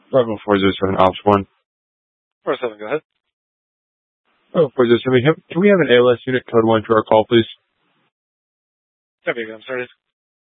Bravo 407 Ops 1. 407, go ahead. Oh, 407, can we have an ALS unit code 1 to our call, please? Okay, I'm sorry.